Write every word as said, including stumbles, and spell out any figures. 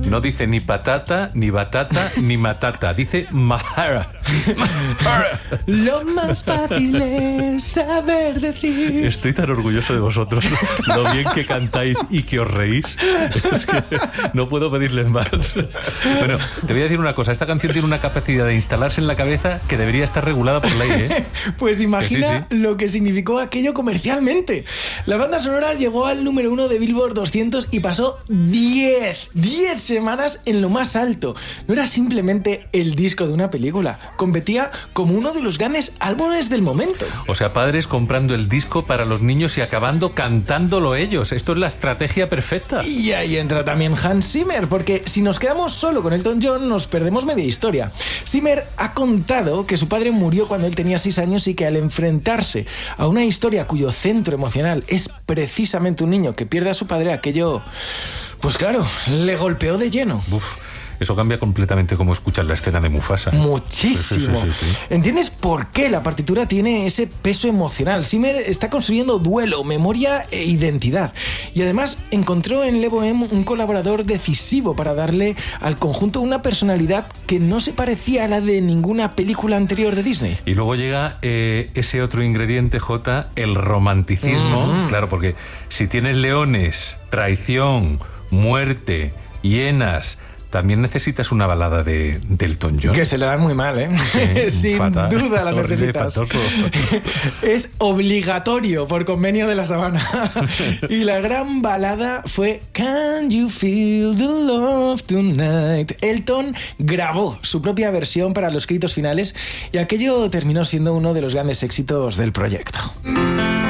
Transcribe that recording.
No dice ni patata, ni batata, ni matata. Dice Mahara. Mahara. Lo más fácil es saber decir. Estoy tan orgulloso de vosotros. Lo bien que cantáis y que os reís. Es que no puedo pedirles más. Bueno, te voy a decir una cosa. Esta canción tiene una capacidad de instalarse en la cabeza que debería estar regulada por ley, ¿eh? Pues imagina Que sí, sí. lo que significó aquello comercialmente. La banda sonora llegó al número uno de Billboard doscientos y pasó diez, diez semanas en lo más alto. No era simplemente el disco de una película, competía como uno de los grandes álbumes del momento. O sea, padres comprando el disco para los niños y acabando cantándolo ellos. Esto es la estrategia perfecta. Y ahí entra también Hans Zimmer, porque si nos quedamos solo con Elton John nos perdemos media historia. Zimmer ha contado que su padre murió cuando él tenía seis años y que al enfrentarse a una historia cuyo centro emocional es precisamente un niño que pierde a su padre, aquello, pues claro, le golpeó de lleno. Uf, eso cambia completamente cómo escuchas la escena de Mufasa. Muchísimo. Sí, sí, sí, sí. ¿Entiendes por qué la partitura tiene ese peso emocional? Zimmer está construyendo duelo, memoria e identidad. Y además encontró en Le Bohème un colaborador decisivo para darle al conjunto una personalidad que no se parecía a la de ninguna película anterior de Disney. Y luego llega eh, ese otro ingrediente, Jota, el romanticismo. Mm-hmm. Claro, porque si tienes leones, traición, muerte, hienas... También necesitas una balada de, de Elton John. Que se le da muy mal, ¿eh? Sí, sin fatal, duda la necesitas. Es obligatorio por convenio de la Sabana. Y la gran balada fue Can You Feel the Love Tonight. Elton grabó su propia versión para los créditos finales y aquello terminó siendo uno de los grandes éxitos del proyecto.